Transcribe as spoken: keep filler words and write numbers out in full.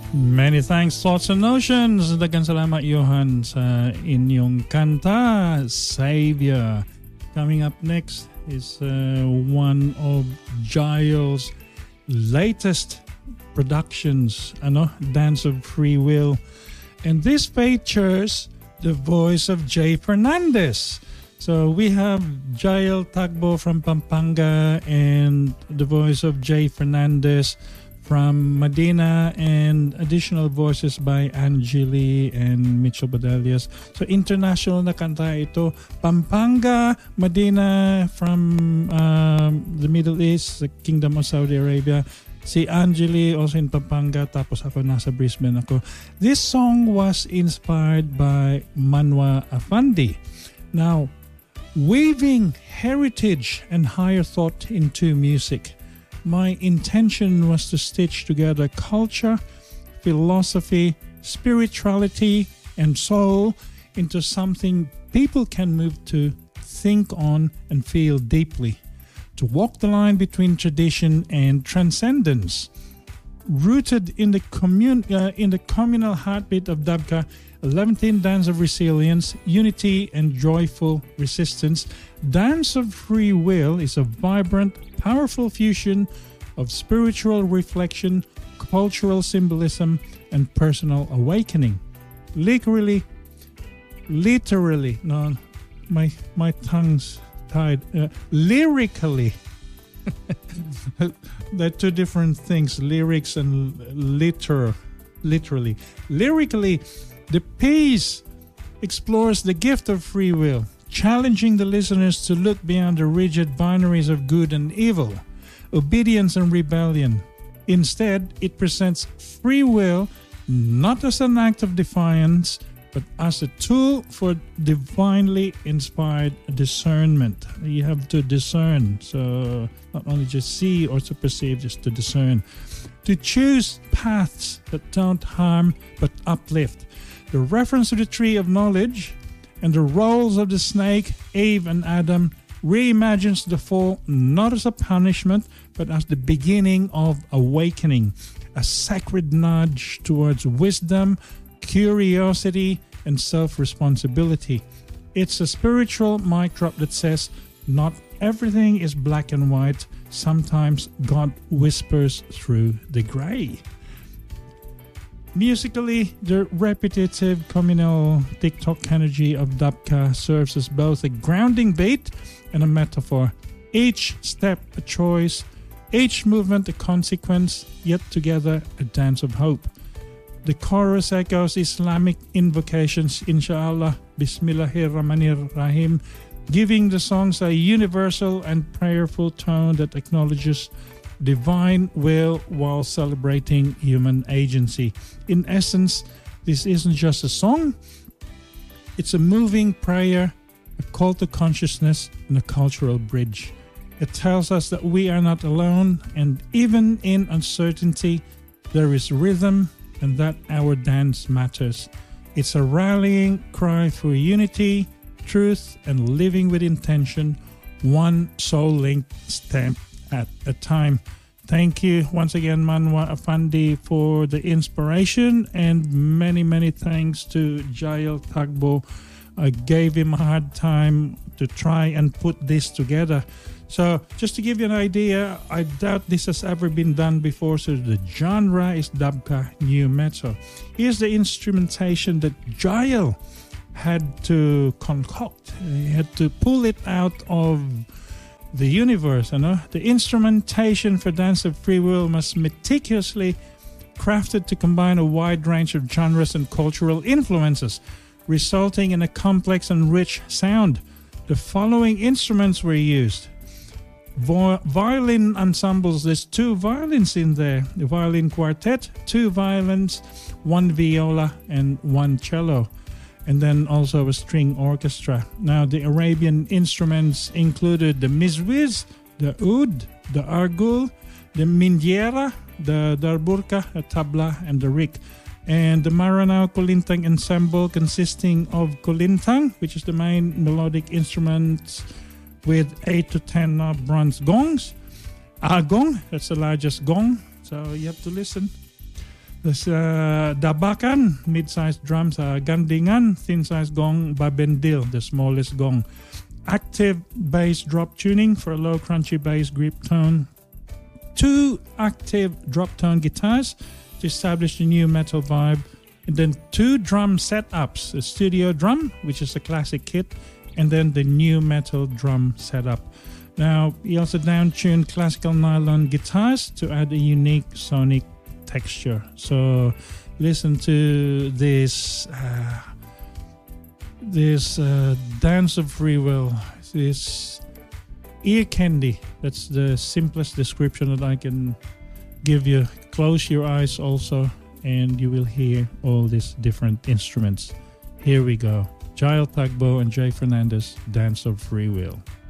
Many thanks, Thoughts and Notions. Daghang salamat, Johan, sa inyong kanta, Savior. Coming up next is uh, one of Giles' latest productions, ano, Dance of Free Will. And this features the voice of Jay Fernandez. So we have Jael Tagbo from Pampanga and the voice of Jay Fernandez from Medina, and additional voices by Angeli and Mitchell Badalias. So international na kanta ito. Pampanga, Medina from um, the Middle East, the Kingdom of Saudi Arabia. Si Angeli also in Pampanga, tapos ako nasa Brisbane ako. This song was inspired by Manwa Afandi. Now, weaving heritage and higher thought into music. My intention was to stitch together culture, philosophy, spirituality, and soul into something people can move to, think on, and feel deeply. To walk the line between tradition and transcendence. Rooted in the, commun- uh, in the communal heartbeat of Dabka, a Levantine dance of resilience, unity, and joyful resistance, Dance of Free Will is a vibrant, powerful fusion of spiritual reflection, cultural symbolism, and personal awakening. Literally, literally, no, my my tongue's tied. Uh, lyrically, they're two different things. Lyrics and liter, literally, lyrically. The piece explores the gift of free will, challenging the listeners to look beyond the rigid binaries of good and evil, obedience and rebellion. Instead, it presents free will not as an act of defiance, but as a tool for divinely inspired discernment. You have to discern, so not only just see or to perceive, just to discern. To choose paths that don't harm but uplift. The reference to the tree of knowledge and the roles of the snake, Eve and Adam, reimagines the fall not as a punishment, but as the beginning of awakening, a sacred nudge towards wisdom, curiosity, and self-responsibility. It's a spiritual mic drop that says, not everything is black and white. Sometimes God whispers through the gray. Musically, the repetitive communal TikTok energy of Dabka serves as both a grounding beat and a metaphor. Each step a choice, each movement a consequence, yet together a dance of hope. The chorus echoes Islamic invocations, Inshallah, Bismillahirrahmanirrahim, giving the songs a universal and prayerful tone that acknowledges divine will while celebrating human agency. In essence, this isn't just a song, it's a moving prayer, a call to consciousness, and a cultural bridge. It tells us that we are not alone, and even in uncertainty, there is rhythm, and that our dance matters. It's a rallying cry for unity, truth, and living with intention, one soul-linked step at a time. Thank you once again, Manwa Afandi, for the inspiration, and many, many thanks to Jael Tagbo. I gave him a hard time to try and put this together. So just to give you an idea, I doubt this has ever been done before. So the genre is Dabka New Metal. Here's the instrumentation that Jael had to concoct. He had to pull it out of the universe. You know? The instrumentation for Dance of Free Will must meticulously crafted to combine a wide range of genres and cultural influences, resulting in a complex and rich sound. The following instruments were used. Vi- violin ensembles, there's two violins in there. The violin quartet, two violins, one viola, and one cello. And then also a string orchestra. Now, the Arabian instruments included the mizwiz, the oud, the argul, the mindiera, the darburka, the tabla, and the rik. And the Maranao Kulintang ensemble consisting of kulintang, which is the main melodic instrument, with eight to ten uh, bronze gongs. Agong, that's the largest gong, so you have to listen. There's uh, dabakan, mid-sized drums, uh, gandingan, thin-sized gong, babendil, the smallest gong. Active bass drop tuning for a low crunchy bass grip tone. Two active drop tone guitars to establish the new metal vibe. And then two drum setups, a studio drum, which is a classic kit, and then the new metal drum setup. Now, he also down-tuned classical nylon guitars to add a unique sonic texture. So listen to this uh, this uh, Dance of Free Will, this ear candy. That's the simplest description that I can give you. Close your eyes also, and you will hear all these different instruments. Here we go. Giles Tagbo and Jay Fernandez, Dance of Free Will.